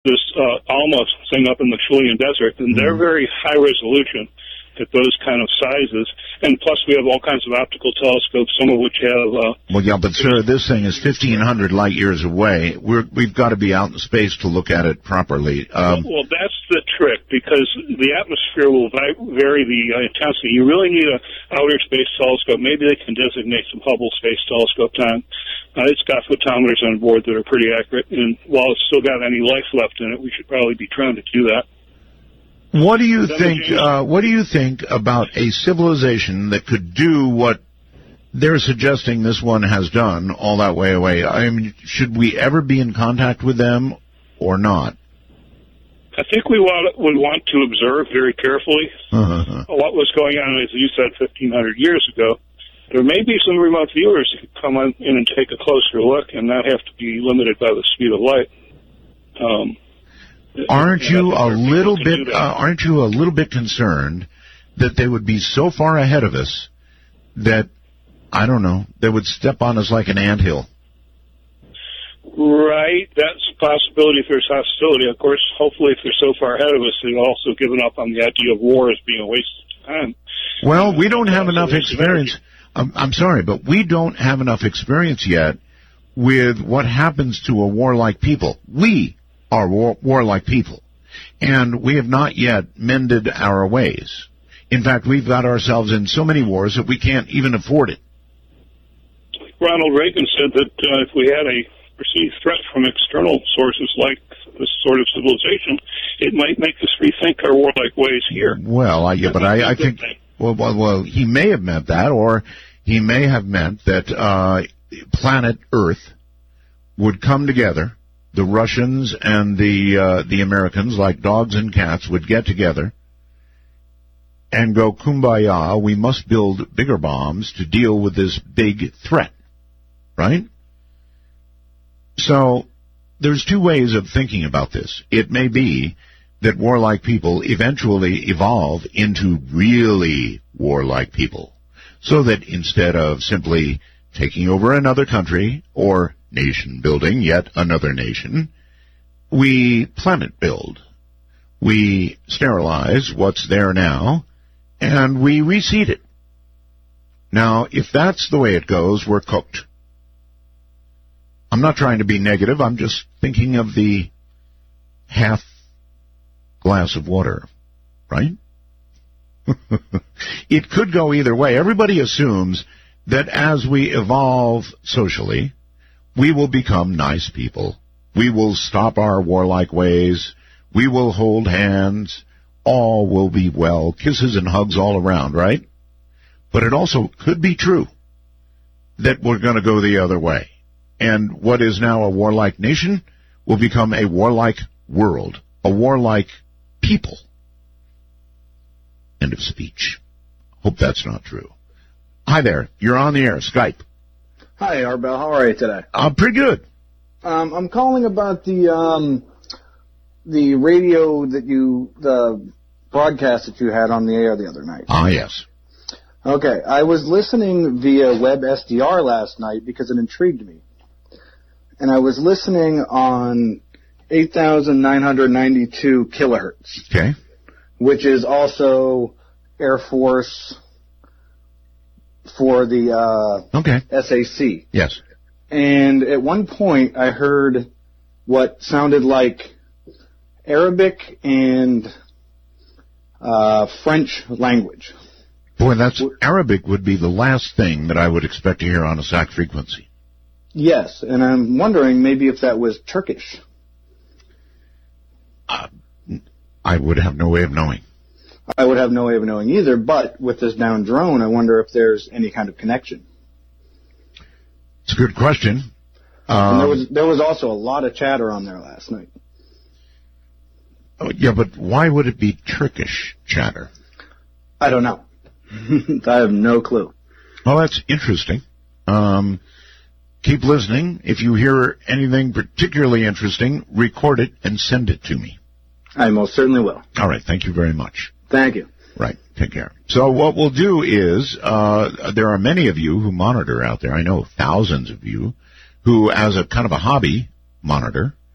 this ALMA thing up in the Chilean desert, and they're very high resolution at those kind of sizes. And plus, we have all kinds of optical telescopes, some of which have... well, yeah, but, sir, this thing is 1,500 light years away. We've got to be out in space to look at it properly. Well, that's the trick, because the atmosphere will vary the intensity. You really need an outer space telescope. Maybe they can designate some Hubble Space Telescope time. It's got photometers on board that are pretty accurate, and while it's still got any life left in it, we should probably be trying to do that. What do you think? What do you think about a civilization that could do what they're suggesting this one has done all that way away? I mean, should we ever be in contact with them or not? I think we would want to observe very carefully what was going on, as you said, 1,500 years ago. There may be some remote viewers who could come in and take a closer look and not have to be limited by the speed of light. Aren't you a little bit concerned that they would be so far ahead of us that, I don't know, they would step on us like an anthill? Right, that's a possibility if there's hostility. Of course, hopefully if they're so far ahead of us, they've also given up on the idea of war as being a waste of time. Well, we don't have enough experience. I'm sorry, but we don't have enough experience yet with what happens to a warlike people. We are warlike people, and we have not yet mended our ways. In fact, we've got ourselves in so many wars that we can't even afford it. Ronald Reagan said that if we had a perceived threat from external sources like this sort of civilization, it might make us rethink our warlike ways here. Well, I think, well, he may have meant that, or he may have meant that planet Earth would come together. The Russians and the Americans, like dogs and cats, would get together and go, kumbaya, we must build bigger bombs to deal with this big threat, right? So there's two ways of thinking about this. It may be that warlike people eventually evolve into really warlike people, so that instead of simply taking over another country or nation building yet another nation, we planet build. We sterilize what's there now, and we reseed it. Now, if that's the way it goes, we're cooked. I'm not trying to be negative. I'm just thinking of the half glass of water, right? It could go either way. Everybody assumes that as we evolve socially, we will become nice people. We will stop our warlike ways. We will hold hands. All will be well. Kisses and hugs all around, right? But it also could be true that we're going to go the other way. And what is now a warlike nation will become a warlike world, a warlike people. End of speech. Hope that's not true. Hi there. You're on the air. Skype. Hi, Arbel. How are you today? Pretty good. I'm calling about the radio the broadcast that you had on the air the other night. Ah, yes. Okay. I was listening via WebSDR last night because it intrigued me. And I was listening on 8,992 kilohertz. Okay. Which is also Air Force for the SAC. Yes. And at one point, I heard what sounded like Arabic and French language. Boy, Arabic would be the last thing that I would expect to hear on a SAC frequency. Yes, and I'm wondering maybe if that was Turkish. I would have no way of knowing. I would have no way of knowing either, but with this down drone, I wonder if there's any kind of connection. It's a good question. And there was also a lot of chatter on there last night. Oh, yeah, but why would it be Turkish chatter? I don't know. I have no clue. Well, that's interesting. Keep listening. If you hear anything particularly interesting, record it and send it to me. I most certainly will. All right. Thank you very much. Thank you. Right. Take care. So what we'll do is, there are many of you who monitor out there. I know thousands of you who, as a kind of a hobby, monitor.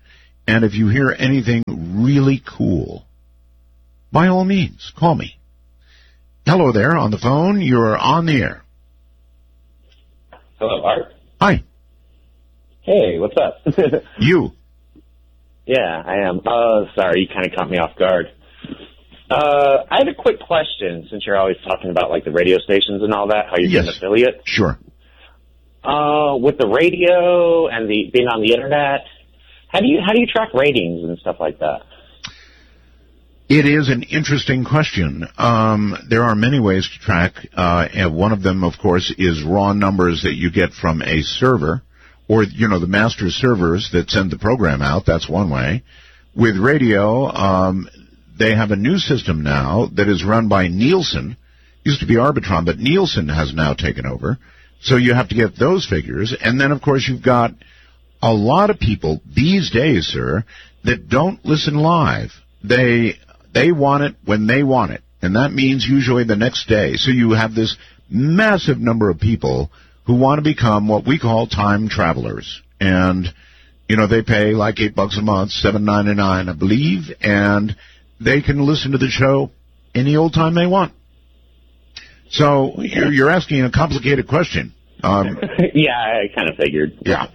And if you hear anything really cool, by all means, call me. Hello there on the phone. You're on the air. Hello, Art. Hi. Hey, what's up? You. Yeah, I am. Sorry, you kind of caught me off guard. I have a quick question, since you're always talking about like the radio stations and all that, how you're an affiliate. Sure. With the radio and the being on the internet, how do you track ratings and stuff like that? It is an interesting question. There are many ways to track. And one of them, of course, is raw numbers that you get from a server, or, the master servers that send the program out. That's one way. With radio, they have a new system now that is run by Nielsen. Used to be Arbitron, but Nielsen has now taken over. So you have to get those figures. And then, of course, you've got a lot of people these days, sir, that don't listen live. They want it when they want it, and that means usually the next day. So you have this massive number of people who want to become what we call time travelers. And, they pay like $8 a month, $7.99, I believe, and they can listen to the show any old time they want. So you're asking a complicated question. Yeah, I kind of figured. Yeah.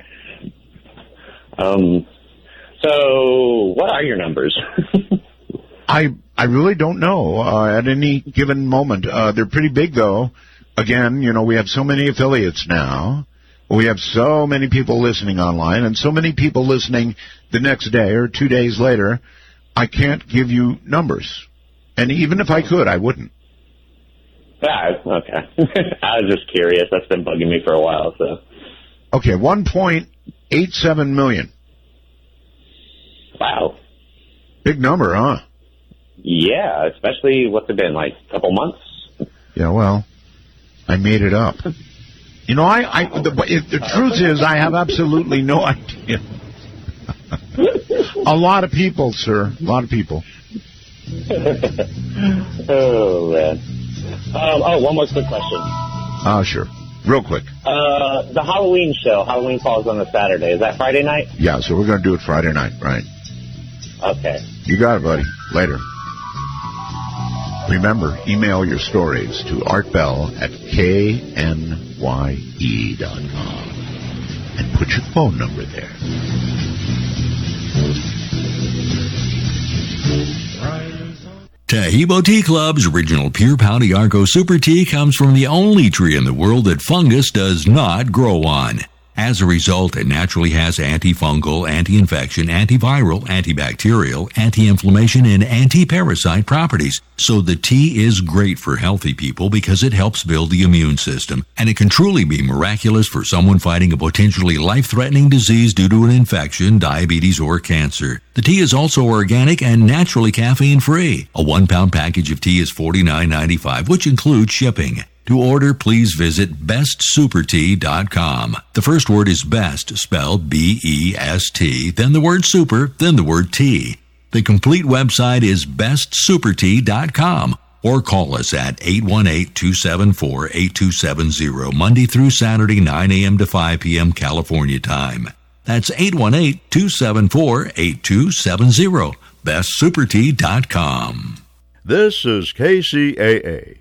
So what are your numbers? I really don't know at any given moment. They're pretty big, though. Again, we have so many affiliates now. We have so many people listening online and so many people listening the next day or 2 days later. I can't give you numbers. And even if I could, I wouldn't. Okay. I was just curious. That's been bugging me for a while. So. Okay, 1.87 million. Wow. Big number, huh? Yeah, especially what's it been, like a couple months? Yeah, well, I made it up. The truth is I have absolutely no idea. A lot of people, sir. A lot of people. Oh, man. One more quick question. Sure. Real quick. The Halloween show. Halloween falls on a Saturday. Is that Friday night? Yeah, so we're going to do it Friday night, right? Okay. You got it, buddy. Later. Remember, email your stories to artbell@knye.com and put your phone number there. Taheebo Tea Club's original Pure Pau d'Arco Super Tea comes from the only tree in the world that fungus does not grow on. As a result, it naturally has antifungal, anti-infection, antiviral, antibacterial, anti-inflammation, and anti-parasite properties. So the tea is great for healthy people because it helps build the immune system. And it can truly be miraculous for someone fighting a potentially life-threatening disease due to an infection, diabetes, or cancer. The tea is also organic and naturally caffeine-free. A 1-pound package of tea is $49.95, which includes shipping. To order, please visit bestsupertea.com. The first word is best, spelled B-E-S-T, then the word super, then the word tea. The complete website is bestsupertea.com, or call us at 818-274-8270, Monday through Saturday, 9 a.m. to 5 p.m. California time. That's 818-274-8270, bestsupertea.com. This is KCAA.